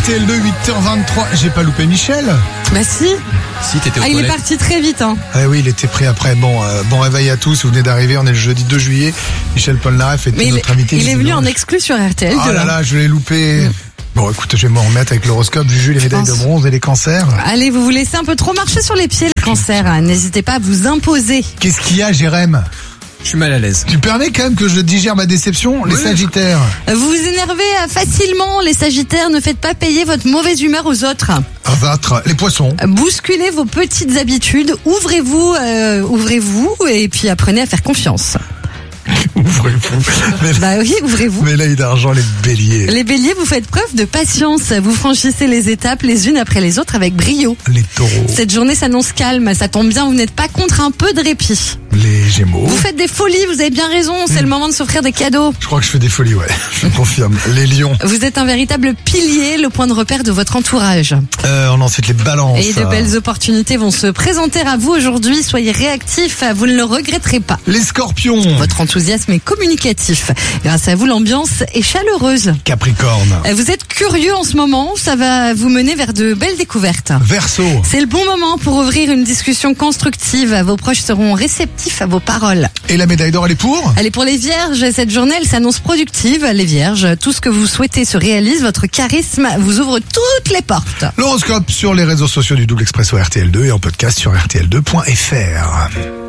RTL2, 8h23. J'ai pas loupé Michel. Bah si. Si t'étais aux Il est toilettes. parti très vite. Hein. Ah oui, il était pris après. Bon réveil à tous. Vous venez d'arriver. On est le jeudi 2 juillet. Michel Polnareff était Mais notre invité. il est venu visiblement. en exclu sur RTL2. Oh là là, je l'ai loupé. Bon, écoute, je vais m'en remettre avec l'horoscope. Juju, les médailles de bronze et les cancers. Allez, vous vous laissez un peu trop marcher sur les pieds, les cancers. N'hésitez pas à vous imposer. Qu'est-ce qu'il y a, Jérém? Je suis mal à l'aise. Tu permets quand même que je digère ma déception? Les Sagittaires. Vous vous énervez facilement, les Sagittaires. Ne faites pas payer votre mauvaise humeur aux autres. Avâtre. Les Poissons. Bousculez vos petites habitudes. Ouvrez-vous et puis apprenez à faire confiance. Ouvrez-vous. Bah oui, ouvrez-vous. Médaille d'argent, les Béliers. Les Béliers, vous faites preuve de patience. Vous franchissez les étapes les unes après les autres avec brio. Les Taureaux. Cette journée s'annonce calme. Ça tombe bien, vous n'êtes pas contre un peu de répit. Les Gémeaux. Vous faites des folies, vous avez bien raison. C'est le moment de s'offrir des cadeaux. Je crois que je fais des folies, ouais. Je confirme. Les Lions. Vous êtes un véritable pilier, le point de repère de votre entourage. On a ensuite les Balances. Et de belles opportunités vont se présenter à vous aujourd'hui. Soyez réactifs, vous ne le regretterez pas. Les Scorpions. Votre enthousiasme est communicatif. Grâce à vous, l'ambiance est chaleureuse. Capricorne. Vous êtes curieux en ce moment, ça va vous mener vers de belles découvertes. Verseau. C'est le bon moment pour ouvrir une discussion constructive. Vos proches seront réceptifs à vos paroles. Et la médaille d'or, elle est pour? Allez, pour les Vierges, cette journée, elle s'annonce productive. Les Vierges, tout ce que vous souhaitez se réalise. Votre charisme vous ouvre toutes les portes. L'horoscope sur les réseaux sociaux du Double Expresso RTL2 et en podcast sur RTL2.fr.